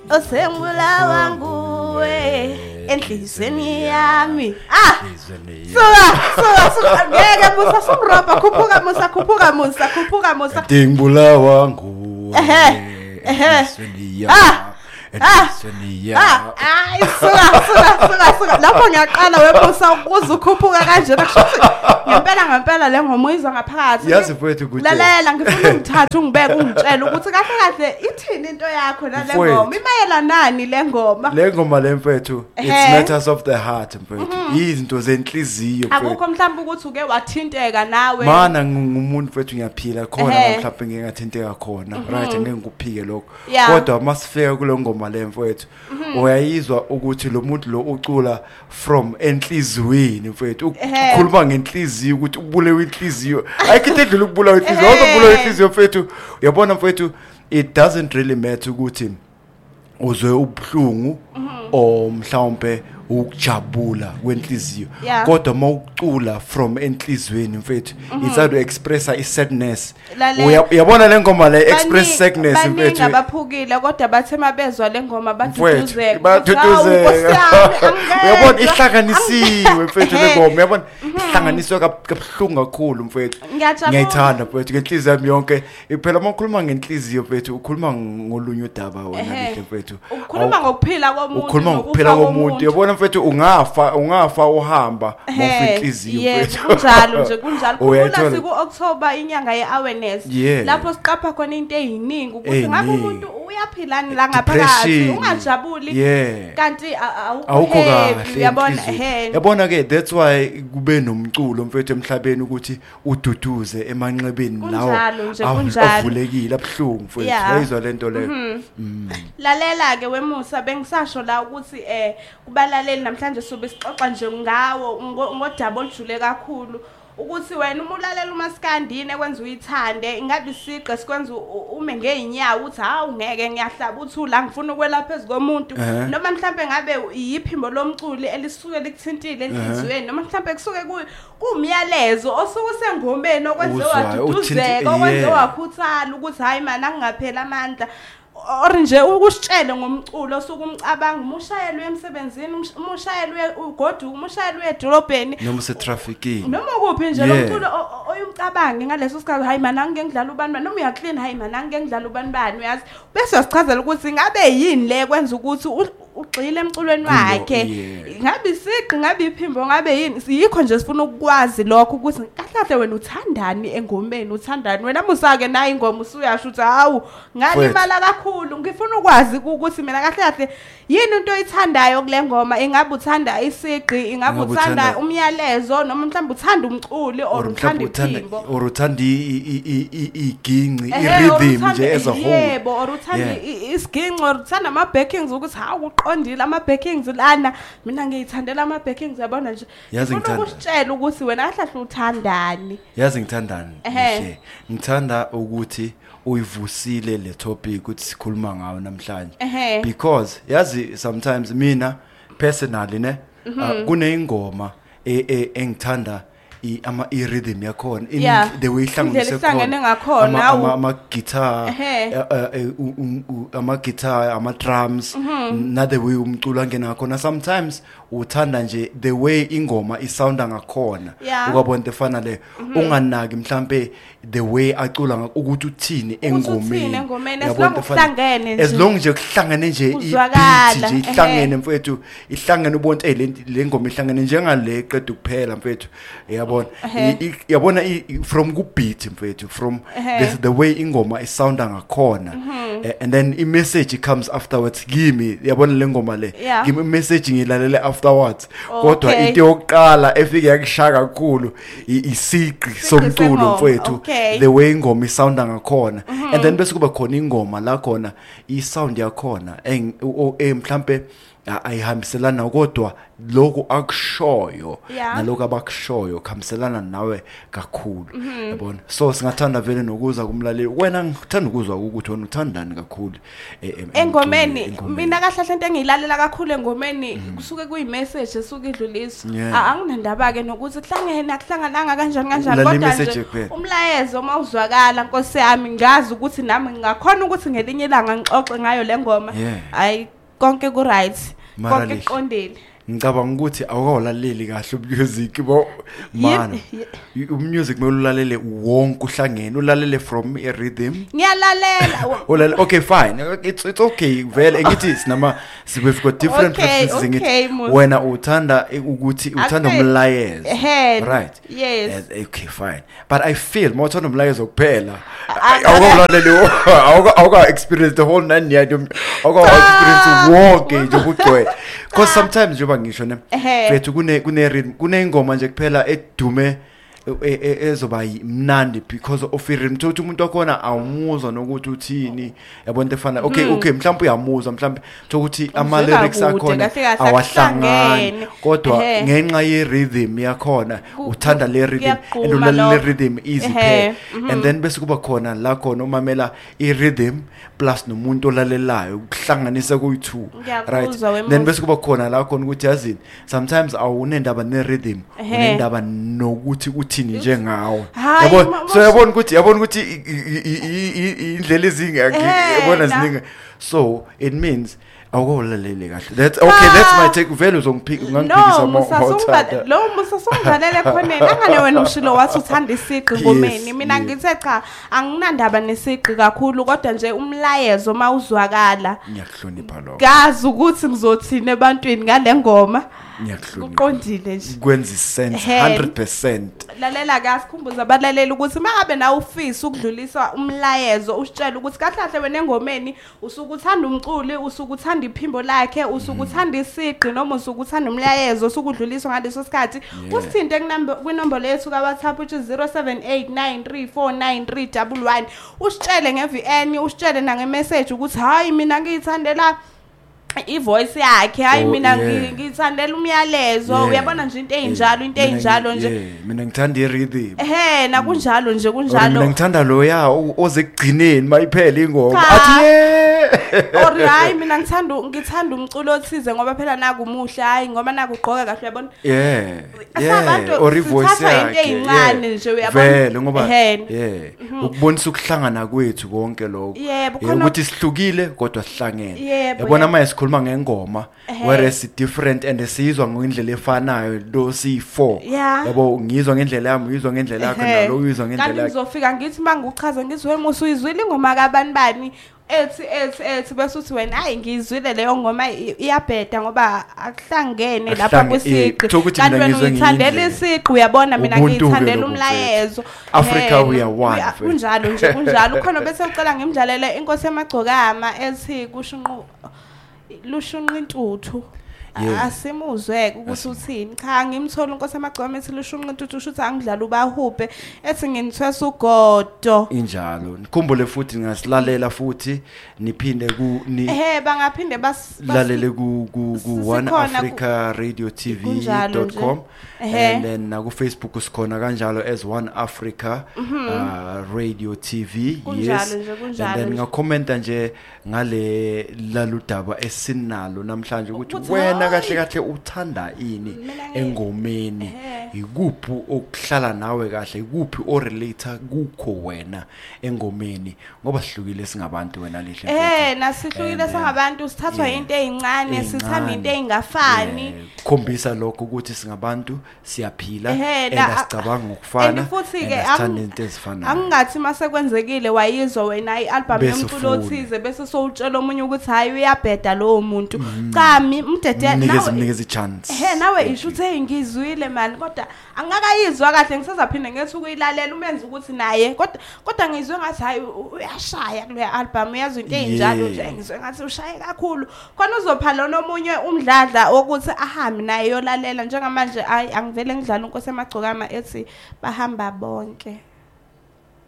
osengibulawa nguwe enhlizweni yami suka ngeke musa sumroba khuphuka musa Dingibulawa nguwe enhlizweni yami suka lapho ngiyaqala wemusa ukuze ukhuphuka kanjena kushuthi ngempela le ngoma uyizwa ngaphakathi yazi mfowethu ukuthi lalela ngifuna ungithathe ungibeke ungitshela ukuthi kahle ithini into yakho nale ngoma imayela nani le ngoma le mfowethu it's matters of the heart mfowethu izinto zenhliziyo mfowethu akukho mhlawumbe ukuthi uke wathinteka nawe mana ngumuntu mfowethu ngiyaphila khona mhlawumbe ngingathinteka khona right ngeke ngikuphike lokho kodwa masifika kule ngoma le mfowethu uyayizwa ukuthi lo muntu lo ucula from enhlizweni mfowethu ukhuluma ngenhliziyo ukuthi ubulewe inhliziyo ayikho ukubulawa inhliziyo awuzobulawa inhliziyo mfowethu uyabona mfowethu it doesn't really matter ukuthi uzwe ubhlungu o mhlawumbe ukujabula kwenhliziyo kodwa mawucula from enhlizweni mfethu it's how to express sadness uyabona le ngoma le express sadness mfethu abaphukile kodwa bathe mabezwa le ngoma baduduzeka uyabona ihlanganisiwe mfethu le ngoma uyabona ihlanganiswe kabuhlungu kakhulu mfethu ngiyayithanda mfethu ngenhliziyo yami yonke phela mawukhuluma ngenhliziyo mfethu ukhuluma ngolunye udaba wona lihle mfethu ukhuluma ngokuphila komuntu uyabona mfethu ungafa uhamba ngofinhliziyo mfethu kunjalo kula siku October inyanga ye-awareness lapho siqapha khona into eziningi ukuthi ngabe umuntu uyaphilani la ngaphakathi ungajabuli kanti awukho kahle yabona ke that's why kube nomculo mfethu emhlabeni ukuthi ududuze emanxebeni lawo avulekile abhlungu mfethu yayizwa lento leyo lalela ke wemusa bengisasho la ukuthi kubalaleli namhlanje sobe sixoxa nje ngawo ngodaba olujule kakhulu ukuthi wena umulalela umaskandini ekwenza uyithande ingabe isiqe sikwenza ume ngeenyawo uthi hawu ngeke ngiyahlaba uthi la ngifuna ukwelapha ezikomuntu noma mhlambe ngabe iyiphimbo lomculi elisuke likuthintile enhlizweni noma mhlambe kusuke kumyalezo osuke sengomeni okwenze waduduzeka okwenze wakhuthala ukuthi hayi mana ngingaphela amandla orinje ukusitshele ngomculo sokumcabanga umushayelwe emsebenzini umushayelwe ugodu umushayelwe edolobheni noma setrafficking noma kuphi nje lo mculo oyumcabange ngaleso sikhathi hayi mana ngeke ngidlala ubanibani noma uyaclean hayi mana ngeke ngidlala ubanibani uyazi bese uyasichazela ukuthi ngabe yini le kwenza ukuthi ugxile emculweni wakhe ngabe isiqi ngabe iphimbo ngabe yini yikho nje sifuna ukwazi lokho ukuthi kahle wena uthandani engomeni uthandani wena musake nayi ingoma usuyasho uthi hawu ngalimala kakhulu ngifuna ukwazi ukuthi mina kahle yini into oyithandayo kule ngoma ingabe uthanda isiqi ingabe uthanda umyalezo noma mhlawumbe uthanda umculi or uthanda iphimbo or uthanda iginci irhythm nje as a whole yebo or uthanda isiginci or uthanda ama backings ukuthi hawu uqondile ama backings lana mina ngiyithandela ama backings yabona nje ngifuna ukusitshela ukuthi wena kahle uthandani yazi ngithandani ngithanda ukuthi uyivusile le topic ukuthi sikhuluma ngayo namhlanje because yazi sometimes mina personally ne kuneyingoma engithanda ama rhythm yakhona in the way ihlanganise khona ama guitar ama drums na the way umculo angena khona sometimes uthanda nje the way ingoma isounda ngakhona ukubona defana le unganaki mhlambe the way acula ukuthi uthini engomeni yabona kuhlangene as long nje kuhlangene nje ibeat nje ihlangene mfethu ihlangene ubonke le ngoma ihlangene njengale qeda ukuphela mfethu yabona from ku beat mfethu from the way ingoma isounda ngakhona and then I message comes afterwards kimi yabona le ngoma le kimi message ngilalele afterwards kodwa into yokuqala efike yakishaka kakhulu isiqi somculo mfethu the way ingoma isounda ngakhona and then bese kuba khona ingoma la khona isound yakhona mhlambe ayihambiselana kodwa lokho akushoyo naloko abakushoyo kuhambiselana nawe kakhulu yabona so singathanda vele nokuza kumlaleli wena ngithanda ukuzwa ukuthi wena uthandani kakhulu engomeni mina kahle into engiyilalela kakhulu engomeni kusuke kuyimessage esuke idluliswa anginandaba ke nokuthi akuhlangananga kanjani kodwa nje umlayezo mawuzwakala Nkosi yami ngazi ukuthi nami ngingakhona ukuthi ngelinye ilanga ngixoxe ngayo lengoma hayi konke ku right konke kuqondile ngicabanga ukuthi awukalaleli kahle music bo mana music kumele ulalele wonke uhlangene ulalele from a rhythm ngiyalalela okay fine it's okay vele ngithi sinama we've got different preferences ngithi wena uthanda ukuthi uthanda umlayezo right yes okay fine but I feel more uthanda umlayezo kuphela awukalaleli awuka experience the whole 9 years awuka experience wonke nje kugcwele because sometimes ngisho ne fethu kune ingoma nje kuphela edume ezoba imnandi because of rhythm ukuthi umuntu wakhona awumuzwa nokuthi uthini yabona efana okay mhlawumbe uyamuzwa mhlawumbe ukuthi ama lyrics akhona awahlangani kodwa ngenxa ye rhythm yakhona uthanda le rhythm and ulalela rhythm easy pay and then bese kuba khona la khona umamela I rhythm plus nomuntu olalelayo ukuhlanganisa kuyi2 right then bese kuba khona la khona ukuthi yazini sometimes awunendaba ne rhythm unendaba nokuthi uthini njengawo yabona ukuthi indlela ezingaki yabona ziningi so it means awukolalele kahle that's okay that's my take vele uzongiphika ungangiphikisa lo musasongidlalele khona ngane wena ushilo wathi uthanda isiqi ngomeni mina ngithe cha anginandaba nesiqi kakhulu kodwa nje umlayezo mawuzwakala ngiyakuhlonipha lo gazi ukuthi ngizothina ebantwini ngale ngoma uqondile nje kwenza sense 100% lalela ke asikhumbuza abalaleli ukuthi mangabe nawe ufisa ukudlulisa umlayezo usitshela ukuthi kahle wena engomeni usukuthanda umculi usukuthanda iphimbo lakhe usukuthanda isiqi noma usukuthanda umlayezo usukudluliswa ngaleso sikhathi usithinte kwinombolo yethu ka WhatsApp which is 0789349311 usitshele ngeVN usitshele nangemessage ukuthi hayi mina ngiyithandela ivoice yakhe hayi mina ngithandela umyalezo uyabona nje into eyinjalo nje mina ngithanda irhythm na kunjalo nje kunjalo mina ngithanda lo ya ozekugcineni mayiphela ingoma athi or hayi mina ngithanda umculo othize ngoba phela naku umuhle hayi ngoba naku ugqoka kahle uyabona or ivoice yakhe eyincane nje uyabona vele ngoba ukubonisa ukuhlangana kwethu konke lokho ukuthi sihlukile kodwa sihlangene yabona manje khuluma ngengoma whereas different and esizwa ngendlela efanayo lo C4 yabo ngizwa ngendlela yami uyizwa ngendlela yakho nalo uyizwa ngendlela yakho kanti ngizofika ngithi manguchaza ngithi wena usuyizwile ingoma kabanibani ethi bese uthi wena hayi ngizwile leyo ngoma iyabheda ngoba akuhlangene lapha kwesiqi kanti wena uyithandela isiqi uyabona mina ngiyithandela umlayezo Africa we are one kunjalo nje kunjalo khona bese ucela ngimdlalele inkosi emagcokama ethi lushunqa intuthu asimuzwe ukuthi uthini cha ngimthola inkosi emagcokama ethi lushunqa intuthu usho ukuthi angidlala ubahubhe ethi nginithwesa ugodo injalo nikhumbule futhi ngasilalela futhi niphinde bangaphinde basilalele ku oneafricaradio.tv.com and then na ku Facebook sikhona kanjalo as One Africa Radio TV yes and then ngakhomenta nje ngale laludaba esinalo namhlanje ukuthi wena kahle uthanda ini engomeni ikuphi okuhlala nawe kahle ikuphi o relate kukho wena engomeni ngoba sihlukile singabantu wena lihle nasihlukile singabantu sithathwa into ezincane sithanda into ezingafani khombisa lokho ukuthi singabantu siyaphila esicabanga ngokufana futhi ke angingathi mase kwenzekile wayizwa wena ialbum yomculo othize bese sowutshela omunye ukuthi hayi uyabheda lo muntu cha umdede nikeze ichance nawe isho uthe ngizwile man kodwa angakayizwa kahle ngisazaphinde ngethi ukuyilalela umenza ukuthi naye kodwa ngizwe ngathi hayi uyashaya kule album uyazi into ezinjalo nje ngizwe ngathi ushaye kakhulu khona uzophala nomunye umdladla ukuthi ahambe naye yolalela njengamanje angivele ngidlala inkosi emagcokama ethi bahamba bonke